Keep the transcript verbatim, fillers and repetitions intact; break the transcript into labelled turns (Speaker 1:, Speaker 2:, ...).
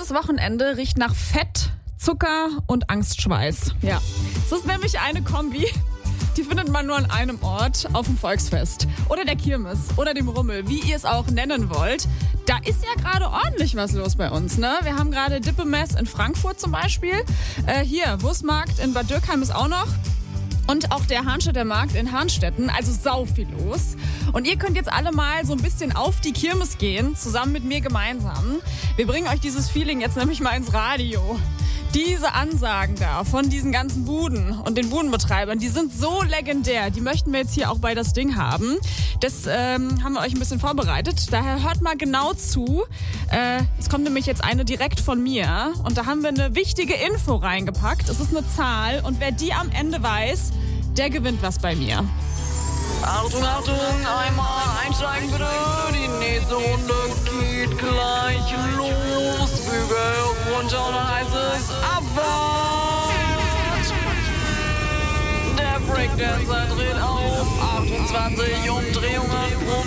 Speaker 1: Dieses Wochenende riecht nach Fett, Zucker und Angstschweiß. Ja, es ist nämlich eine Kombi, die findet man nur an einem Ort, auf dem Volksfest oder der Kirmes oder dem Rummel, wie ihr es auch nennen wollt. Da ist ja gerade ordentlich was los bei uns, ne? Wir haben gerade Dippemess in Frankfurt zum Beispiel. Äh, hier, Wurstmarkt in Bad Dürkheim ist auch noch. Und auch der Hahnstädter Markt in Hahnstetten, also sau viel los. Und ihr könnt jetzt alle mal so ein bisschen auf die Kirmes gehen, zusammen mit mir gemeinsam. Wir bringen euch dieses Feeling jetzt nämlich mal ins Radio. Diese Ansagen da von diesen ganzen Buden und den Budenbetreibern, die sind so legendär. Die möchten wir jetzt hier auch bei das Ding haben. Das ähm, haben wir euch ein bisschen vorbereitet. Daher hört mal genau zu. Äh, es kommt nämlich jetzt eine direkt von mir. Und da haben wir eine wichtige Info reingepackt. Es ist eine Zahl. Und wer die am Ende weiß, der gewinnt was bei mir.
Speaker 2: Achtung, Achtung, einmal einsteigen bitte. Die nächste Runde geht gleich los. Bügel runter und dann heißt es Abfahrt. Der Breakdancer dreht auf. achtundzwanzig Umdrehungen pro